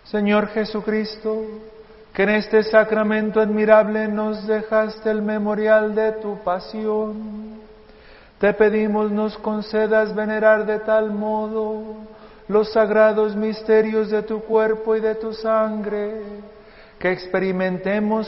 Señor Jesucristo, que en este sacramento admirable nos dejaste el memorial de tu pasión, te pedimos nos concedas venerar de tal modo los sagrados misterios de tu cuerpo y de tu sangre, que experimentemos